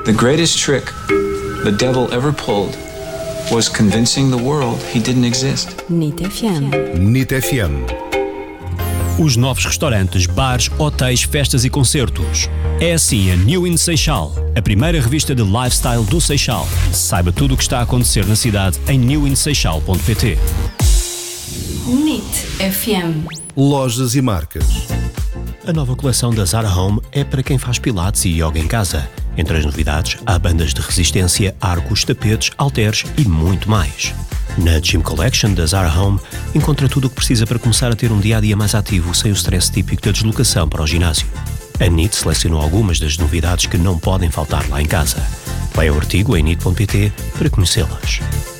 The greatest trick the devil ever pulled was convincing the world he didn't exist. NIT FM. NIT FM. Os novos restaurantes, bares, hotéis, festas e concertos. É assim a New in Seixal, a primeira revista de lifestyle do Seixal. Saiba tudo o que está a acontecer na cidade em newinSeixal.pt. NIT FM. Lojas e marcas. A nova coleção da Zara Home é para quem faz pilates e yoga em casa. Entre as novidades, há bandas de resistência, arcos, tapetes, halteres e muito mais. Na Gym Collection da Zara Home, encontra tudo o que precisa para começar a ter um dia-a-dia mais ativo sem o stress típico da deslocação para o ginásio. A NIT selecionou algumas das novidades que não podem faltar lá em casa. Vai ao artigo em NIT.pt para conhecê-las.